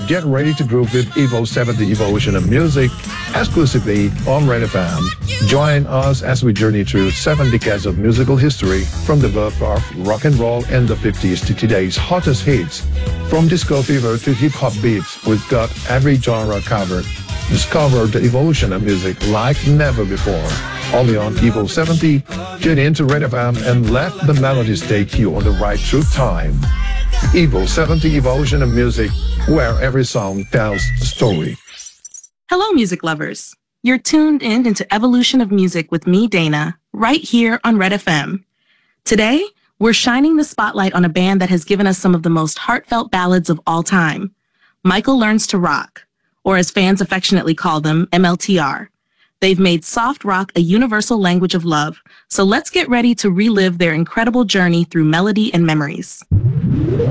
Get ready to groove with Evo 70 Evolution of Music exclusively on Red FM. Join us as we journey through 7 decades of musical history from the birth of rock and roll in the 50s to today's hottest hits. From disco fever to hip-hop beats, we've got every genre covered. Discover the evolution of music like never before. Only on Evo 70. Tune in to Red FM and let the melodies take you on the ride through time. Evo 70 Evolution of Music, where every song tells a story. Hello, music lovers. You're tuned in into Evolution of Music with me, Dana, right here on Red FM. Today, we're shining the spotlight on a band that has given us some of the most heartfelt ballads of all time. Michael Learns to Rock, or as fans affectionately call them, MLTR. They've made soft rock a universal language of love, so let's get ready to relive their incredible journey through melody and memories.